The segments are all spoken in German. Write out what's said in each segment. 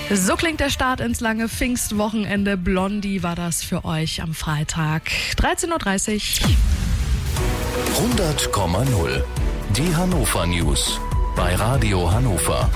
So klingt der Start ins lange Pfingstwochenende. Blondie war das für euch am Freitag. 13.30 Uhr. 100,0. Die Hannover News bei Radio Hannover.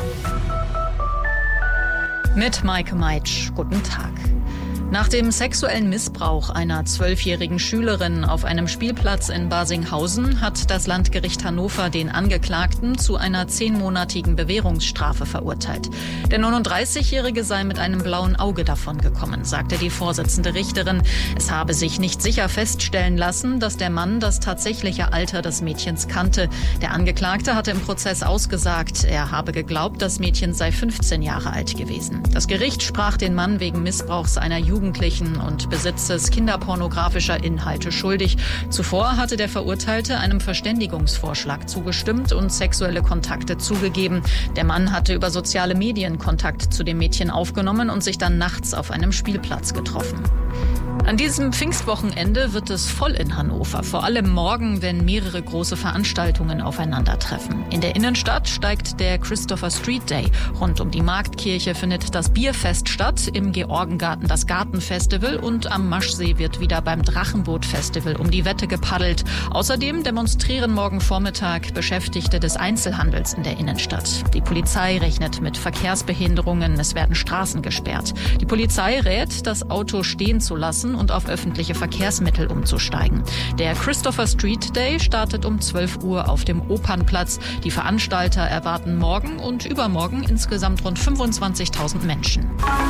Mit Maike Meitsch. Guten Tag. Nach dem sexuellen Missbrauch einer 12-jährigen Schülerin auf einem Spielplatz in Barsinghausen hat das Landgericht Hannover den Angeklagten zu einer 10-monatigen Bewährungsstrafe verurteilt. Der 39-Jährige sei mit einem blauen Auge davongekommen, sagte die Vorsitzende Richterin. Es habe sich nicht sicher feststellen lassen, dass der Mann das tatsächliche Alter des Mädchens kannte. Der Angeklagte hatte im Prozess ausgesagt, er habe geglaubt, das Mädchen sei 15 Jahre alt gewesen. Das Gericht sprach den Mann wegen Missbrauchs einer Jugendlichen und Besitzes kinderpornografischer Inhalte schuldig. Zuvor hatte der Verurteilte einem Verständigungsvorschlag zugestimmt und sexuelle Kontakte zugegeben. Der Mann hatte über soziale Medien Kontakt zu dem Mädchen aufgenommen und sich dann nachts auf einem Spielplatz getroffen. An diesem Pfingstwochenende wird es voll in Hannover, vor allem morgen, wenn mehrere große Veranstaltungen aufeinandertreffen. In der Innenstadt steigt der Christopher Street Day. Rund um die Marktkirche findet das Bierfest statt, im Georgengarten das Gartenfestival und am Maschsee wird wieder beim Drachenboot-Festival um die Wette gepaddelt. Außerdem demonstrieren morgen Vormittag Beschäftigte des Einzelhandels in der Innenstadt. Die Polizei rechnet mit Verkehrsbehinderungen, es werden Straßen gesperrt. Die Polizei rät, das Auto stehen zu lassen und auf öffentliche Verkehrsmittel umzusteigen. Der Christopher Street Day startet um 12 Uhr auf dem Opernplatz. Die Veranstalter erwarten morgen und übermorgen insgesamt rund 25.000 Menschen.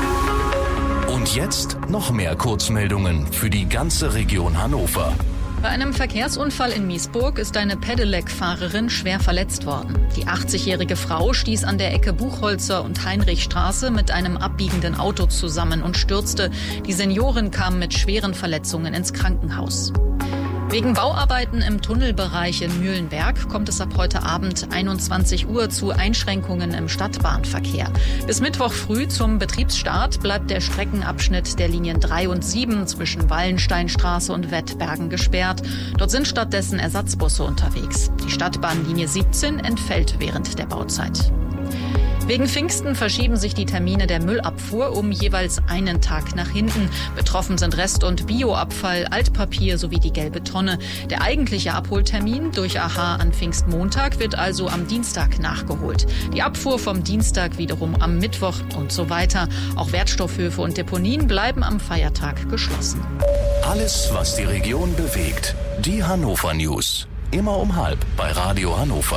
Und jetzt noch mehr Kurzmeldungen für die ganze Region Hannover. Bei einem Verkehrsunfall in Miesburg ist eine Pedelec-Fahrerin schwer verletzt worden. Die 80-jährige Frau stieß an der Ecke Buchholzer und Heinrichstraße mit einem abbiegenden Auto zusammen und stürzte. Die Seniorin kam mit schweren Verletzungen ins Krankenhaus. Wegen Bauarbeiten im Tunnelbereich in Mühlenberg kommt es ab heute Abend 21 Uhr zu Einschränkungen im Stadtbahnverkehr. Bis Mittwoch früh zum Betriebsstart bleibt der Streckenabschnitt der Linien 3 und 7 zwischen Wallensteinstraße und Wettbergen gesperrt. Dort sind stattdessen Ersatzbusse unterwegs. Die Stadtbahnlinie 17 entfällt während der Bauzeit. Wegen Pfingsten verschieben sich die Termine der Müllabfuhr um jeweils einen Tag nach hinten. Betroffen sind Rest- und Bioabfall, Altpapier sowie die gelbe Tonne. Der eigentliche Abholtermin durch AHA an Pfingstmontag wird also am Dienstag nachgeholt. Die Abfuhr vom Dienstag wiederum am Mittwoch und so weiter. Auch Wertstoffhöfe und Deponien bleiben am Feiertag geschlossen. Alles, was die Region bewegt. Die Hannover News. Immer um 12:30 bei Radio Hannover.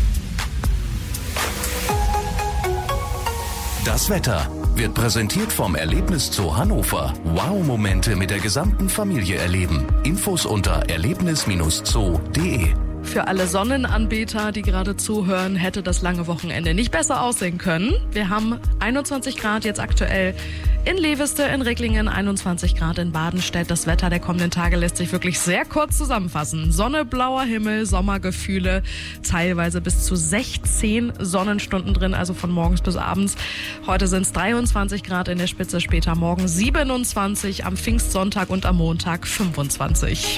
Das Wetter wird präsentiert vom Erlebniszoo Hannover. Wow-Momente mit der gesamten Familie erleben. Infos unter erlebnis-zoo.de. Für alle Sonnenanbeter, die gerade zuhören, hätte das lange Wochenende nicht besser aussehen können. Wir haben 21 Grad jetzt aktuell in Leveste, in Ricklingen, 21 Grad in Badenstedt. Das Wetter der kommenden Tage lässt sich wirklich sehr kurz zusammenfassen. Sonne, blauer Himmel, Sommergefühle, teilweise bis zu 16 Sonnenstunden drin, also von morgens bis abends. Heute sind es 23 Grad in der Spitze, später morgen 27, am Pfingstsonntag und am Montag 25.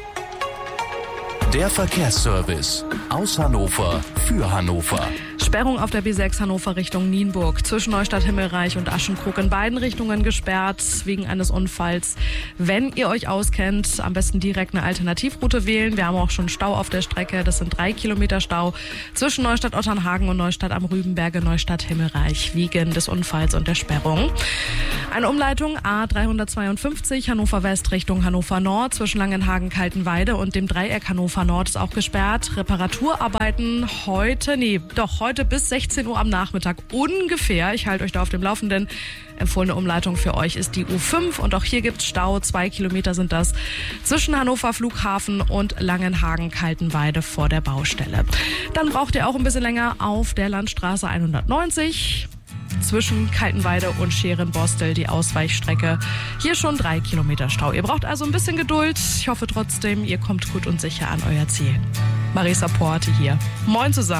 Der Verkehrsservice aus Hannover für Hannover. Sperrung auf der B6 Hannover Richtung Nienburg. Zwischen Neustadt-Himmelreich und Aschenkrug in beiden Richtungen gesperrt wegen eines Unfalls. Wenn ihr euch auskennt, am besten direkt eine Alternativroute wählen. Wir haben auch schon Stau auf der Strecke. Das sind 3 Kilometer Stau zwischen Neustadt-Otternhagen und Neustadt am Rübenberge, Neustadt-Himmelreich wegen des Unfalls und der Sperrung. Eine Umleitung A352 Hannover West Richtung Hannover Nord zwischen Langenhagen, Kaltenweide und dem Dreieck Hannover Nord ist auch gesperrt. Reparaturarbeiten heute bis 16 Uhr am Nachmittag ungefähr. Ich halte euch da auf dem Laufenden. Empfohlene Umleitung für euch ist die U5 und auch hier gibt's Stau. 2 Kilometer sind das zwischen Hannover Flughafen und Langenhagen, Kaltenweide vor der Baustelle. Dann braucht ihr auch ein bisschen länger auf der Landstraße 190. Zwischen Kaltenweide und Scherenbostel die Ausweichstrecke. Hier schon 3 Kilometer Stau. Ihr braucht also ein bisschen Geduld. Ich hoffe trotzdem, ihr kommt gut und sicher an euer Ziel. Marisa Porte hier. Moin zusammen.